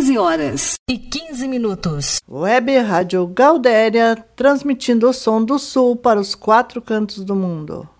13h15. Web Rádio Gaudéria, transmitindo o som do Sul para os 4 cantos do mundo.